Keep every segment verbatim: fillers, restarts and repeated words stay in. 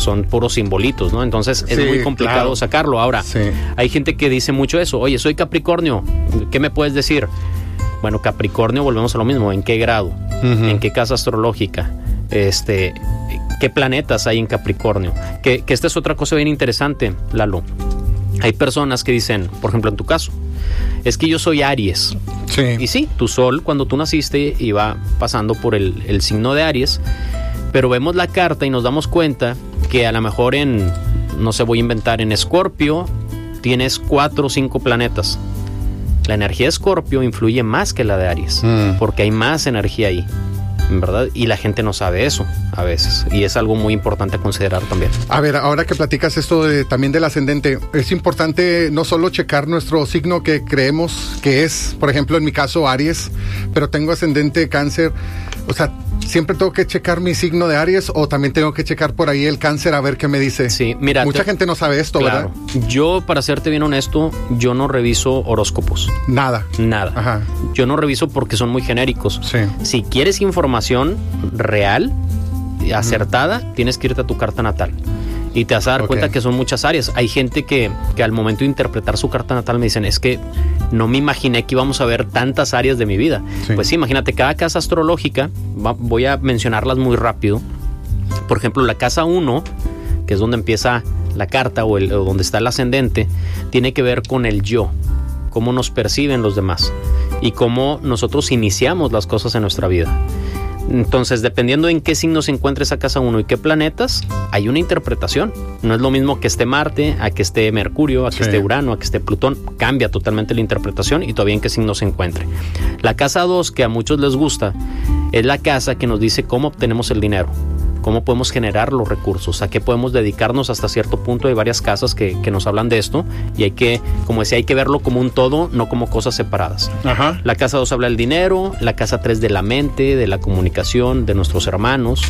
son puros simbolitos, ¿no? Entonces es sí, muy complicado claro. sacarlo. Ahora, sí. hay gente que dice mucho eso. Oye, soy Capricornio, ¿qué me puedes decir? Bueno, Capricornio, volvemos a lo mismo. ¿En qué grado? Uh-huh. ¿En qué casa astrológica? Este, ¿qué planetas hay en Capricornio? Que, que esta es otra cosa bien interesante, Lalo. Hay personas que dicen, por ejemplo, en tu caso, es que yo soy Aries. Sí. Y sí, tu sol, cuando tú naciste, iba pasando por el, el signo de Aries, pero vemos la carta y nos damos cuenta que a lo mejor en, no sé, voy a inventar, en Escorpio tienes cuatro o cinco planetas. La energía de Escorpio influye más que la de Aries, mm. porque hay más energía ahí, ¿verdad? Y la gente no sabe eso a veces, y es algo muy importante a considerar también. A ver, ahora que platicas esto de, también del ascendente, es importante no solo checar nuestro signo que creemos que es, por ejemplo, en mi caso Aries, pero tengo ascendente Cáncer, o sea, ¿siempre tengo que checar mi signo de Aries o también tengo que checar por ahí el Cáncer a ver qué me dice? Sí, mira. Mucha te, gente no sabe esto, claro, ¿verdad? Yo, para serte bien honesto, yo no reviso horóscopos. Nada. Nada. Ajá. Yo no reviso porque son muy genéricos. Sí. Si quieres información real, acertada, mm. tienes que irte a tu carta natal. Y te vas a dar okay. cuenta que son muchas áreas. Hay gente que, que al momento de interpretar su carta natal me dicen, es que no me imaginé que íbamos a ver tantas áreas de mi vida. Sí. Pues sí, imagínate, cada casa astrológica, va, voy a mencionarlas muy rápido. Por ejemplo, la casa uno, que es donde empieza la carta o, el, o donde está el ascendente, tiene que ver con el yo, cómo nos perciben los demás y cómo nosotros iniciamos las cosas en nuestra vida. Entonces, dependiendo en qué signo se encuentre esa casa uno y qué planetas, hay una interpretación. No es lo mismo que esté Marte, a que esté Mercurio, a que sí. esté Urano, a que esté Plutón. Cambia totalmente la interpretación y todavía en qué signo se encuentre. La casa dos, que a muchos les gusta, es la casa que nos dice cómo obtenemos el dinero, cómo podemos generar los recursos, a qué podemos dedicarnos hasta cierto punto. Hay varias casas que, que nos hablan de esto y hay que, como decía, hay que verlo como un todo, no como cosas separadas. Ajá. La casa dos habla del dinero, la casa tres de la mente, de la comunicación, de nuestros hermanos.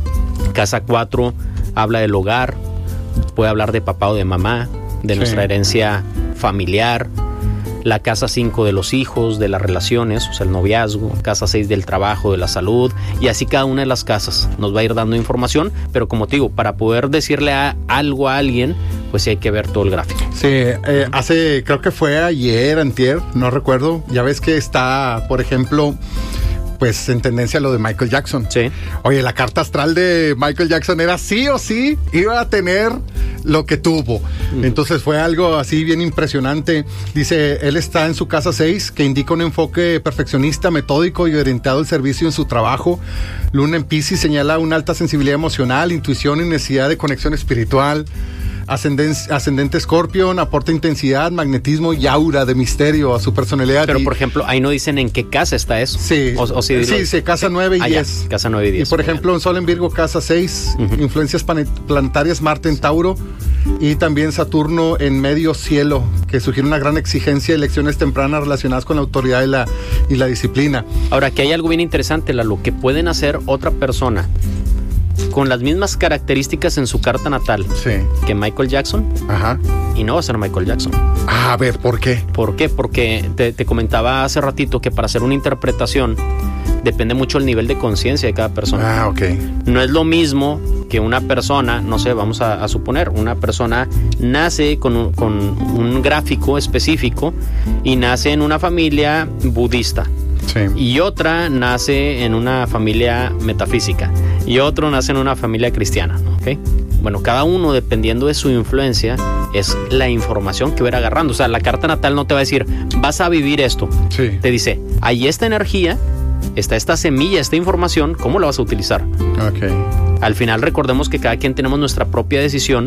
Casa cuatro habla del hogar, puede hablar de papá o de mamá, de sí. nuestra herencia familiar. La casa cinco de los hijos, de las relaciones, o sea, el noviazgo. Casa seis del trabajo, de la salud. Y así cada una de las casas nos va a ir dando información. Pero como te digo, para poder decirle a algo a alguien, pues sí hay que ver todo el gráfico. Sí, eh, hace, creo que fue ayer, antier, no recuerdo. Ya ves que está, por ejemplo, pues en tendencia lo de Michael Jackson. Sí. Oye, la carta astral de Michael Jackson era sí o sí, iba a tener lo que tuvo. Mm. Entonces fue algo así bien impresionante. Dice, él está en su casa seis, que indica un enfoque perfeccionista, metódico y orientado al servicio en su trabajo. Luna en Piscis señala una alta sensibilidad emocional, intuición y necesidad de conexión espiritual. Ascendente, ascendente Scorpion aporta intensidad, magnetismo y aura de misterio a su personalidad. Pero, y, por ejemplo, ahí no dicen en qué casa está eso. Sí, o, o si sí, dilo, sí, casa nueve y ah, diez. Ya, casa nueve y diez. Y, por ejemplo, un Sol en Virgo, casa seis, uh-huh. influencias planetarias, Marte en Tauro, y también Saturno en Medio Cielo, que sugiere una gran exigencia de lecciones tempranas relacionadas con la autoridad y la, y la disciplina. Ahora, que hay algo bien interesante, Lalo, que pueden hacer otra persona con las mismas características en su carta natal sí. que Michael Jackson. Ajá. Y no va a ser Michael Jackson. Ah, a ver, ¿por qué? ¿Por qué? Porque te, te comentaba hace ratito que para hacer una interpretación depende mucho el nivel de conciencia de cada persona. Ah, ok. No es lo mismo que una persona, no sé, vamos a, a suponer, una persona nace con un, con un gráfico específico y nace en una familia budista. Sí. Y otra nace en una familia metafísica y otro nace en una familia cristiana, ¿ok? Bueno, cada uno, dependiendo de su influencia, es la información que va a ir agarrando. O sea, la carta natal no te va a decir, vas a vivir esto. Sí. Te dice, hay esta energía, está esta semilla, esta información, ¿cómo la vas a utilizar? Ok. Al final, recordemos que cada quien tenemos nuestra propia decisión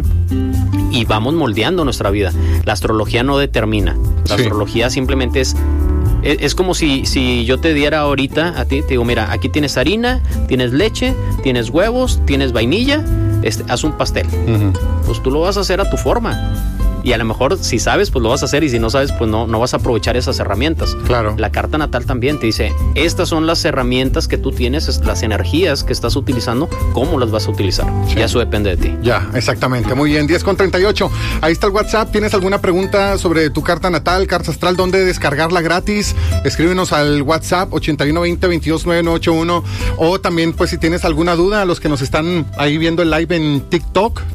y vamos moldeando nuestra vida. La astrología no determina. La sí. astrología simplemente es... Es como si, si yo te diera ahorita a ti, te digo, mira, aquí tienes harina, tienes leche, tienes huevos, tienes vainilla, este, haz un pastel. Uh-huh. Pues tú lo vas a hacer a tu forma. Y a lo mejor si sabes, pues lo vas a hacer, y si no sabes, pues no, no vas a aprovechar esas herramientas. Claro. La carta natal también te dice, estas son las herramientas que tú tienes, las energías que estás utilizando, ¿cómo las vas a utilizar? Sí. Ya eso depende de ti. Ya, exactamente. Muy bien, diez con treinta y ocho. Ahí está el WhatsApp. ¿Tienes alguna pregunta sobre tu carta natal, carta astral? ¿Dónde descargarla gratis? Escríbenos al WhatsApp ochenta y uno veinte veintidós noventa y nueve ochenta y uno. O también, pues, si tienes alguna duda, a los que nos están ahí viendo el live en TikTok,